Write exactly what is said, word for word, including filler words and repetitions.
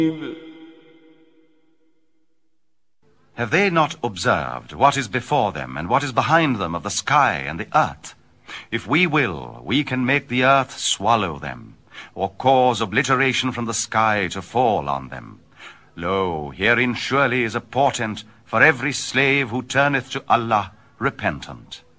Have they not observed what is before them and what is behind them of the sky and the earth? If we will, we can make the earth swallow them, or cause obliteration from the sky to fall on them. Lo, herein surely is a portent for every slave who turneth to Allah repentant.